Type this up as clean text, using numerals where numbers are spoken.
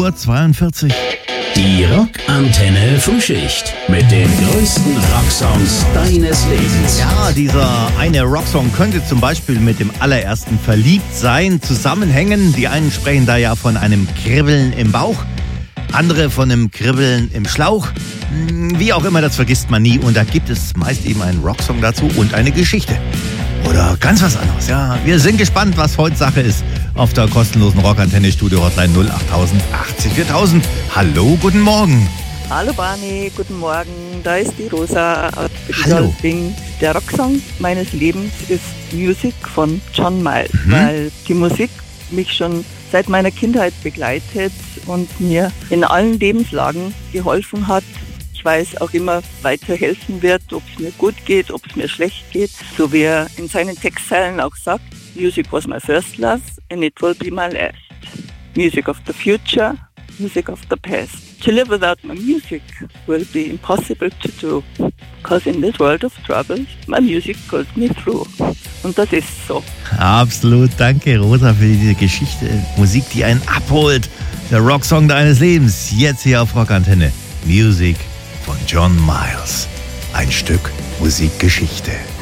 8:42 Uhr. Die Rockantenne Frühschicht mit den größten Rocksongs deines Lebens. Ja, dieser eine Rocksong könnte zum Beispiel mit dem allerersten Verliebtsein zusammenhängen. Die einen sprechen da ja von einem Kribbeln im Bauch, andere von einem Kribbeln im Schlauch. Wie auch immer, das vergisst man nie. Und da gibt es meist eben einen Rocksong dazu und eine Geschichte. Oder ganz was anderes. Ja, wir sind gespannt, was heute Sache ist. Auf der kostenlosen Rockantenne-Studio-Hotline 0880 80 4000. Hallo, guten Morgen. Hallo Barney, guten Morgen. Da ist die Rosa aus Hallo. Ding. Der Rocksong meines Lebens ist Music von John Miles, weil die Musik mich schon seit meiner Kindheit begleitet und mir in allen Lebenslagen geholfen hat. Ich weiß auch immer weiterhelfen wird, ob es mir gut geht, ob es mir schlecht geht. So wie er in seinen Textzeilen auch sagt, Music was my first love and it will be my last. Music of the future, music of the past. To live without my music will be impossible to do. Because in this world of troubles, my music pulls me through. Und das ist so. Absolut, danke Rosa für diese Geschichte. Musik, die einen abholt. Der Rocksong deines Lebens. Jetzt hier auf Rockantenne. Music von John Miles. Ein Stück Musikgeschichte.